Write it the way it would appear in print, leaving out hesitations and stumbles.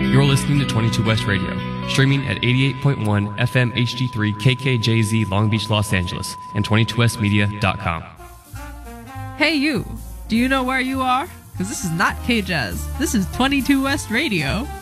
You're listening to 22 West Radio, streaming at 88.1 FM HD3 KKJZ Long Beach, Los Angeles, and 22westmedia.com. Hey you, do you know where you are? Because this is not K-Jazz. This is 22 West Radio.